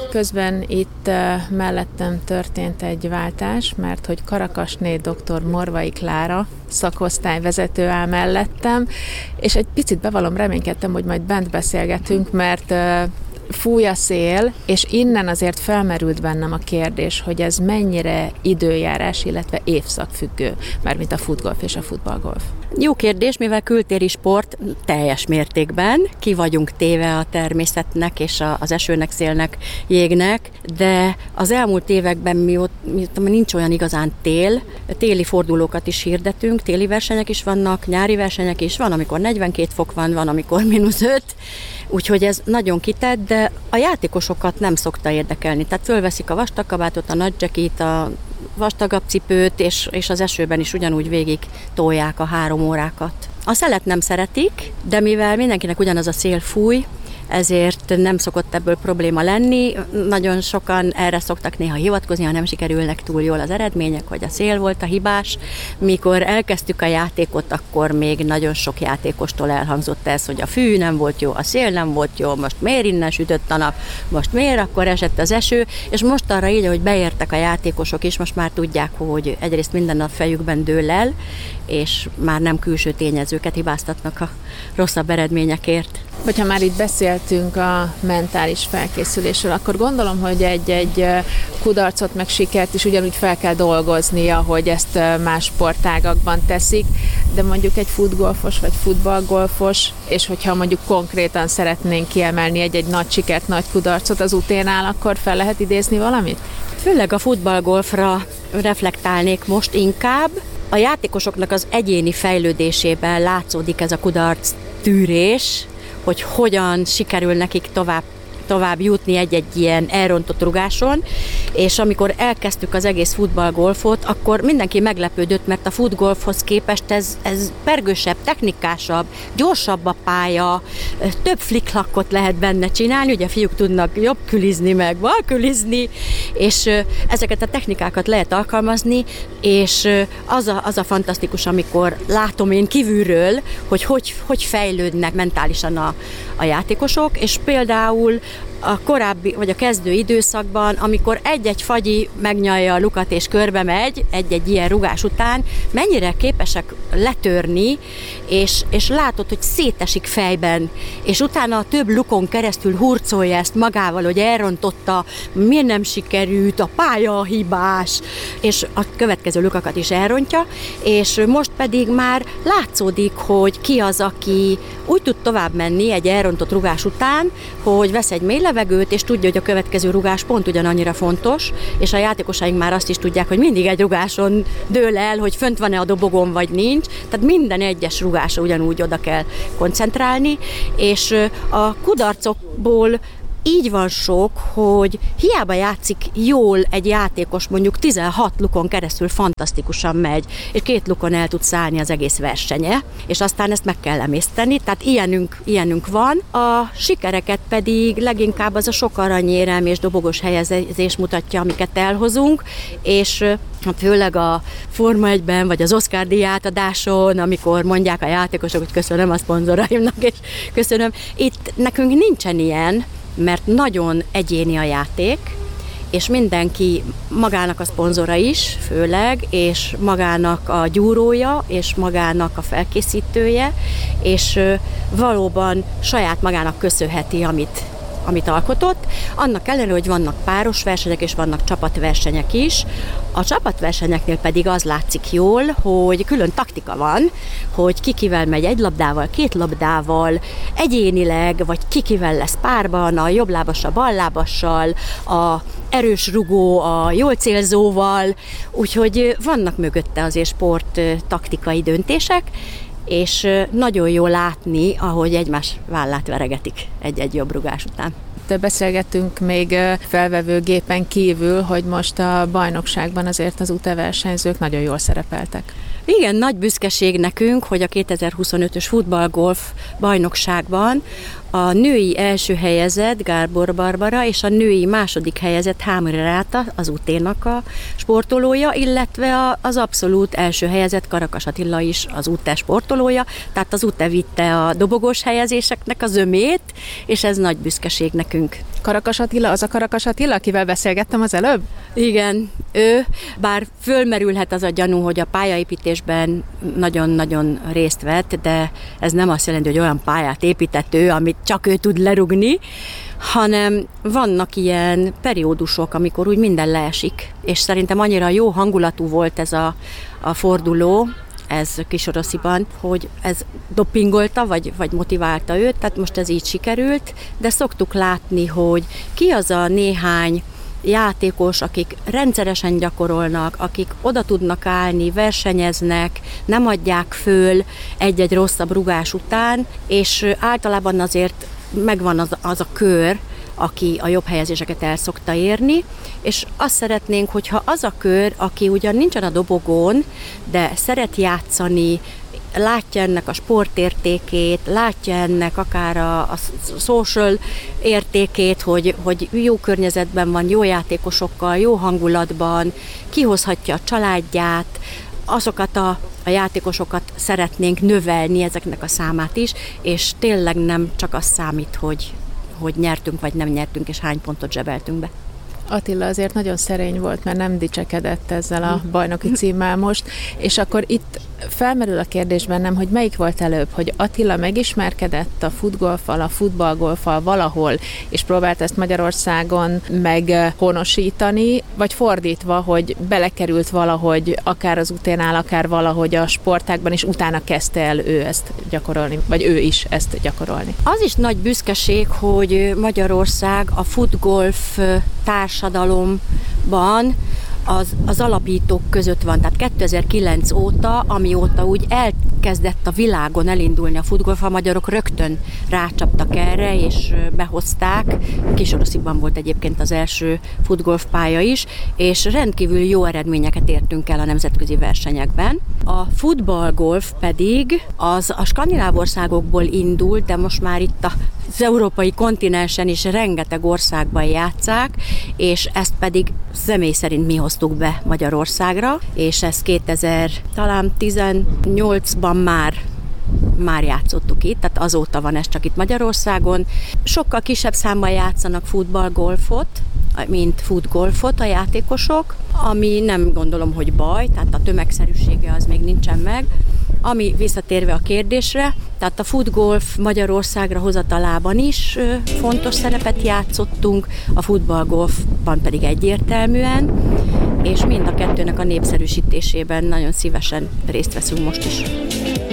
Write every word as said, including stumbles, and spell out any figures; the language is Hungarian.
Közben itt uh, mellettem történt egy váltás, mert hogy Karakasné doktor Morvai Klára szakosztályvezető áll mellettem, és egy picit bevallom, reménykedtem, hogy majd bent beszélgetünk, mert uh, fúj a szél, és innen azért felmerült bennem a kérdés, hogy ez mennyire időjárás, illetve évszakfüggő, mármint a futgolf és a futballgolf. Jó kérdés, mivel kültéri sport teljes mértékben, ki vagyunk téve a természetnek és az esőnek, szélnek, jégnek, de az elmúlt években mióta nincs olyan igazán tél, téli fordulókat is hirdetünk, téli versenyek is vannak, nyári versenyek is, van, amikor negyvenkét fok van, van, amikor mínusz öt, úgyhogy ez nagyon kitett, de a játékosokat nem szokta érdekelni. Tehát fölveszik a vastag kabátot, a nagy jackit, a vastagabb cipőt, és, és az esőben is ugyanúgy végig tolják a három órákat. A szelet nem szeretik, de mivel mindenkinek ugyanaz a szél fúj, ezért nem szokott ebből probléma lenni. Nagyon sokan erre szoktak néha hivatkozni, ha nem sikerülnek túl jól az eredmények, hogy a szél volt a hibás. Mikor elkezdtük a játékot, akkor még nagyon sok játékostól elhangzott ez, hogy a fű nem volt jó, a szél nem volt jó, most miért innen sütött a nap, most miért akkor esett az eső, és most arra így, hogy beértek a játékosok is, most már tudják, hogy egyrészt minden nap fejükben dől el, és már nem külső tényezőket hibáztatnak a rosszabb eredményekért. Hogyha már itt beszéltünk a mentális felkészülésről, akkor gondolom, hogy egy-egy kudarcot meg sikert is ugyanúgy fel kell dolgozni, ahogy ezt más sportágakban teszik, de mondjuk egy futgolfos vagy futballgolfos, és hogyha mondjuk konkrétan szeretnénk kiemelni egy-egy nagy sikert, nagy kudarcot az uténál, akkor fel lehet idézni valamit? Főleg a futballgolfra reflektálnék most inkább. A játékosoknak az egyéni fejlődésében látszódik ez a kudarc tűrés, hogy hogyan sikerül nekik tovább, tovább jutni egy-egy ilyen elrontott rugáson, és amikor elkezdtük az egész futballgolfot, akkor mindenki meglepődött, mert a futgolfhoz képest ez, ez pergősebb, technikásabb, gyorsabb a pálya, több fliklakkot lehet benne csinálni, ugye a fiúk tudnak jobb külizni, meg balkülizni, és ezeket a technikákat lehet alkalmazni, és az a, az a fantasztikus, amikor látom én kívülről, hogy hogy, hogy fejlődnek mentálisan a, a játékosok, és például a korábbi, vagy a kezdő időszakban, amikor egy-egy fagyi megnyalja a lukat és körbe megy, egy-egy ilyen rugás után, mennyire képesek letörni, és, és látod, hogy szétesik fejben, és utána a több lukon keresztül hurcolja ezt magával, hogy elrontotta, miért nem sikerült, a pálya hibás, és a következő lukakat is elrontja, és most pedig már látszódik, hogy ki az, aki úgy tud tovább menni egy elrontott rugás után, hogy vesz egy mély levegőt, és tudja, hogy a következő rugás pont ugyanannyira fontos, és a játékosaink már azt is tudják, hogy mindig egy rugáson dől el, hogy fönt van-e a dobogon, vagy nincs, tehát minden egyes rugásra ugyanúgy oda kell koncentrálni, és a kudarcokból így van sok, hogy hiába játszik jól egy játékos, mondjuk tizenhat lukon keresztül fantasztikusan megy, és két lukon el tud szállni az egész versenye, és aztán ezt meg kell emészteni, tehát ilyenünk, ilyenünk van. A sikereket pedig leginkább az a sok aranyérem és dobogos helyezés mutatja, amiket elhozunk, és főleg a Forma egyben, vagy az Oscar-díj átadáson, amikor mondják a játékosok, hogy köszönöm a szponzoraimnak, és köszönöm. Itt nekünk nincsen ilyen, mert nagyon egyéni a játék, és mindenki magának a szponzora is, főleg, és magának a gyúrója, és magának a felkészítője, és valóban saját magának köszönheti, amit, amit alkotott. Annak ellenére, hogy vannak páros versenyek, és vannak csapatversenyek is. A csapatversenyeknél pedig az látszik jól, hogy külön taktika van, hogy ki kivel megy egy labdával, két labdával, egyénileg, vagy ki kivel lesz párban, a jobblábassal, ballábassal, a erős rugó, a jól célzóval, úgyhogy vannak mögötte azért sport taktikai döntések, és nagyon jó látni, ahogy egymás vállát veregetik egy-egy jobb rugás után. Beszélgettünk még felvevőgépen kívül, hogy most a bajnokságban azért az u té versenyzők nagyon jól szerepeltek. Igen, nagy büszkeség nekünk, hogy a kétezer-huszonötös futballgolf bajnokságban a női első helyezett Gábor Barbara és a női második helyezett Hámori Ráta, az u té-nak a sportolója, illetve az abszolút első helyezett Karakas Attila is az u té sportolója, tehát az u té vitte a dobogós helyezéseknek az ömét, és ez nagy büszkeség nekünk. Karakas Attila, az a Karakas Attila, akivel beszélgettem az előbb? Igen, ő, bár fölmerülhet az a gyanú, hogy a pályaépítésben nagyon-nagyon részt vett, de ez nem azt jelenti, hogy olyan pályát épített ő, amit csak ő tud lerugni, hanem vannak ilyen periódusok, amikor úgy minden leesik, és szerintem annyira jó hangulatú volt ez a, a forduló, ez Kisorosziban, hogy ez dopingolta, vagy, vagy motiválta őt, tehát most ez így sikerült, de szoktuk látni, hogy ki az a néhány játékos, akik rendszeresen gyakorolnak, akik oda tudnak állni, versenyeznek, nem adják föl egy-egy rosszabb rugás után, és általában azért megvan az, az a kör, aki a jobb helyezéseket el szokta érni, és azt szeretnénk, hogyha az a kör, aki ugyan nincsen a dobogón, de szeret játszani, látja ennek a sportértékét, látja ennek akár a, a social értékét, hogy, hogy jó környezetben van, jó játékosokkal, jó hangulatban, kihozhatja a családját, azokat a, a játékosokat szeretnénk növelni, ezeknek a számát is, és tényleg nem csak az számít, hogy hogy nyertünk, vagy nem nyertünk, és hány pontot zsebeltünk be. Attila azért nagyon szerény volt, mert nem dicsekedett ezzel a bajnoki címmel most, és akkor itt felmerül a kérdés bennem, hogy melyik volt előbb, hogy Attila megismerkedett a futgolffal, a futballgolffal valahol, és próbált ezt Magyarországon meghonosítani, vagy fordítva, hogy belekerült valahogy, akár az uténál, akár valahogy a sportágban, és utána kezdte el ő ezt gyakorolni, vagy ő is ezt gyakorolni. Az is nagy büszkeség, hogy Magyarország a futgolf társadalomban az, az alapítók között van. Tehát kétezer-kilenc óta, amióta úgy elkezdett a világon elindulni a futgolf, a magyarok rögtön rácsaptak erre, és behozták. Kisorosziban volt egyébként az első futgolfpálya is, és rendkívül jó eredményeket értünk el a nemzetközi versenyekben. A futballgolf pedig az a skandináv országokból indult, de most már itt a az európai kontinensen is rengeteg országban játsszák, és ezt pedig személy szerint mi hoztuk be Magyarországra, és ezt kétezer-tizennyolcban már már játszottuk itt, tehát azóta van ez csak itt Magyarországon. Sokkal kisebb számban játszanak futballgolfot, mint futgolfot a játékosok, ami nem gondolom, hogy baj, tehát a tömegszerűsége az még nincsen meg. Ami visszatérve a kérdésre, tehát a futgolf Magyarországra hozatalában is fontos szerepet játszottunk, a futballgolfban pedig egyértelműen, és mind a kettőnek a népszerűsítésében nagyon szívesen részt veszünk most is.